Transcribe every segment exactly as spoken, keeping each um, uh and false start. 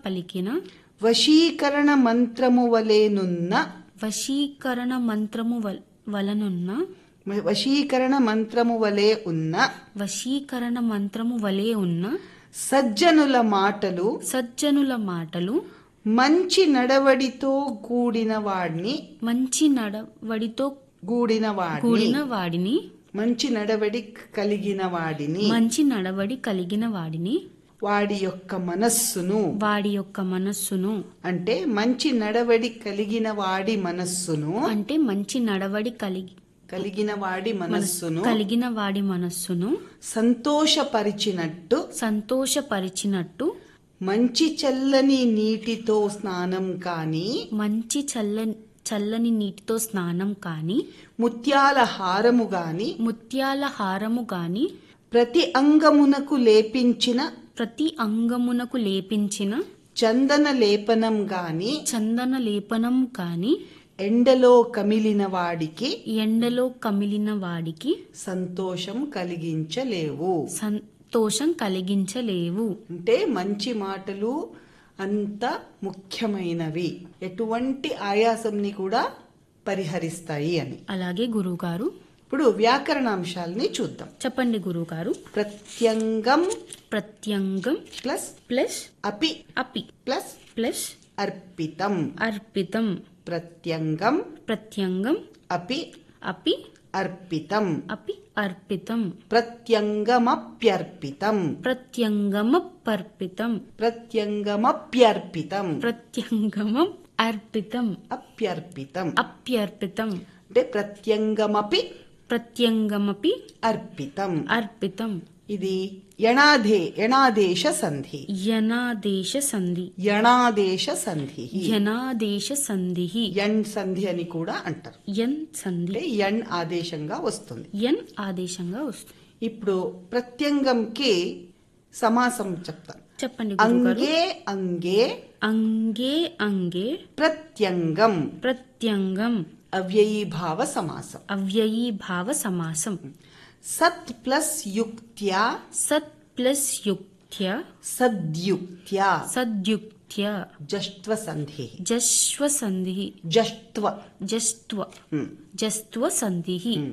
పలికిన వశీకరణ మంత్రము వలెనున్న వశీకరణ మంత్రము వల్- వలనున్న వశీకరణ మంత్రము వలె ఉన్న వశీకరణ మంత్రము వలె ఉన్న సజ్జనుల మాటలు సజ్జనుల మాటలు మంచి నడవడితో కూడిన వాడిని మంచి నడవడితో కూడిన వాడిని కూడిన వాడిని మంచి నడవడి కలిగిన వాడిని మంచి నడవడి కలిగిన వాడిని వాడి యొక్క మనస్సును వాడి యొక్క మనస్సును అంటే మంచి నడవడి కలిగిన వాడి మనస్సును అంటే మంచి నడవడి కలిగి కలిగిన వాడి మనస్సును కలిగిన వాడి మనస్సును సంతోషపరిచినట్టు సంతోషపరిచినట్టు మంచి చల్లని నీటితో స్నానం కాని మంచి చల్ల చల్లని నీటితో స్నానం కాని ముత్యాల హారము గాని ముత్యాల హారము గాని ప్రతి అంగమునకు లేపించిన ప్రతి అంగమునకు లేపించిన చందన లేపనం గాని చందన లేపనం కాని ఎండలో కమిలిన వాడికి ఎండలో కమిలిన వాడికి సంతోషం కలిగించలేవు. సంతోషం కలిగించలేవు. అంటే మంచి మాటలు అంత ముఖ్యమైనవి, ఎటువంటి ఆయాసంని కూడా పరిహరిస్తాయి అని. అలాగే గురువుగారు ఇప్పుడు వ్యాకరణాంశాలని చూద్దాం. చెప్పండి గురువుగారు. ప్రత్యంగం ప్రత్యంగం ప్లస్ ప్లస్ అపి అపి ప్లస్ ప్లస్ అర్పితం. అర్పితం. ప్రత్యంగం ప్రత్యంగం అపి అపి అర్పితం. అపి అర్పితం. ప్రత్యంగమప్యర్పితం. ప్రత్యంగమపర్పితం. ప్రత్యంగమప్యర్పితం. ప్రత్యంగమం అర్పితం. అప్యర్పితం. అప్యర్పితం. అంటే ప్రత్యంగమపి ప్రత్యంగమపి అర్పితం. అర్పితం. ఇది యణాదే యణాదేశ సంధి. యనాదేశ సంధి. యణాదేశ సంధి. యనాదేశ సంధి. యణ్ సంధి అని కూడా అంటారు. యన్ సంధి. అంటే యణ్ ఆదేశంగా వస్తుంది. యన్ ఆదేశంగా వస్తుంది. ఇప్పుడు ప్రత్యంగంకి సమాసం చెప్తాను. చెప్పండి గురువుగారు. అంగే అంగే అంగే అంగే ప్రత్యంగం. ప్రత్యంగం. అవ్యయీభావ సమాసం. అవ్యయీభావ సమాసం. సత్ ప్లస్ యుక్త్యా సత్ ప్లస్ యుక్త్య సద్యుక్త్యా సద్యుక్త్య జష్ట్వ సంధి. జస్వ సంధి. జష్ట్వ జస్త్వ హ్మ్. జస్త్వ సంధి.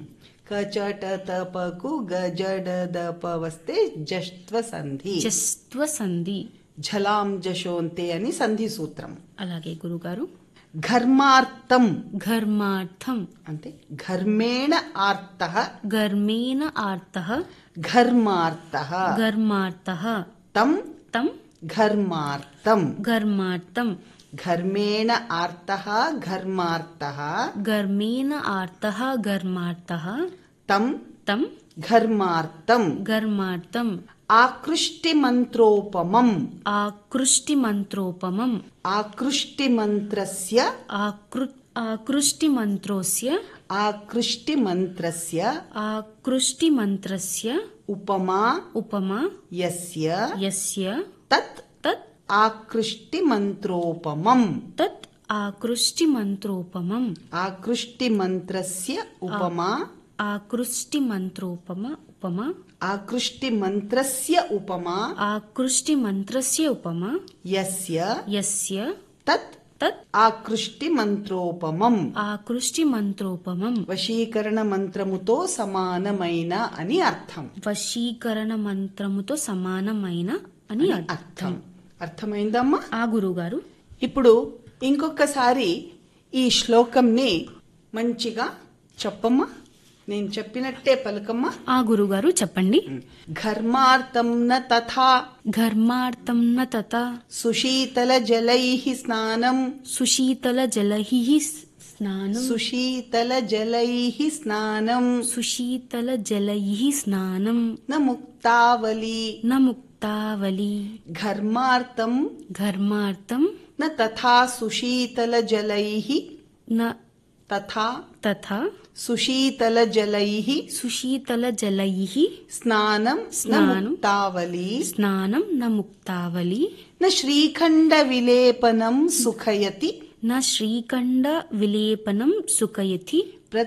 కచట తపకు గజడ దప వస్తే జష్ట్వ సంధి. జస్త్వ సంధి. ఝలాం జశోంతే అని సంధి సూత్రం. అలాగే గురుగారు. ఘర్మార్థం ఘర్మార్థం అంటే ఘర్మేణ ఆర్తః. ఘర్మేణ ఆర్తః. ఘర్మార్తః. ఘర్మార్థః. తం తం ఘర్మార్థం. ఘర్మార్థం. ఘర్మేణ ఆర్తః ఘర్మార్తః. ఘర్మేణ ఆర్తః ఘర్మార్థః. తం తం ఘర్మార్థం. ఘర్మార్థం. ఆకృష్టి మంత్రోపమం. ఆకృష్టి మంత్రోపమం. ఆకృష్టి మంత్రస్య ఆకృ ఆకృష్టి మంత్రోస్య ఆకృష్టి మంత్రస్య ఆకృష్టి మంత్రస్య ఉపమా ఉపమా యస్య యస్య తత్ తత్ ఆకృష్టి మంత్రోపమం. తత్ ఆకృష్టి మంత్రోపమం. ఆకృష్టి మంత్రస్య ఉపమా ఆకృష్టి మంత్రోపమ ఉపమా ఆకృష్టి మంత్రస్య ఉపమా ఆకృష్టి మంత్రస్య ఉపమా యస్య యస్య తత్ తత్ ఆకృష్టి మంత్రోపమం. ఆకృష్టి మంత్రోపమం. వశీకరణ మంత్రముతో సమానమైన అని అర్థం. వశీకరణ మంత్రముతో సమానమైన అని అర్థం. అర్థం అర్థమైందమ్మా? ఆ గురువుగారు. ఇప్పుడు ఇంకొకసారి ఈ శ్లోకంని మంచిగా చెప్పమ్మా. నేను చెప్పినట్టే పలకమ్మా. ఆ గురువుగారు చెప్పండి. ఘర్మార్థం న తథా ఘర్మార్థం న తథా సుశీతల జలైః స్నానం. సుశీతల జలైః స్నానం. సుశీతల జలైః స్నానం. సుశీతల జలైః స్నానం. న ముక్తావలి. న ముక్తావలి. ఘర్మార్థం ఘర్మార్థం న తథా సుశీతల జలైః న తథా తథా సుశీతల జలైః సుశీతల జలైః స్నానం న స్నానం. ముక్తావలి. స్నానం న ముక్తావలి. న శ్రీఖండ విలేపనం సుఖయతి. న శ్రీఖండ విలేపనం సుఖయతి.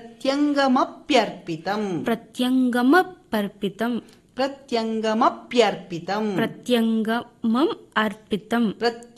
ప్రత్యంగమప్యర్పితం. ప్రత్యంగమపర్పితం. ప్రత్యంగమప్యర్పితం. ప్రత్యంగమం అర్పితం.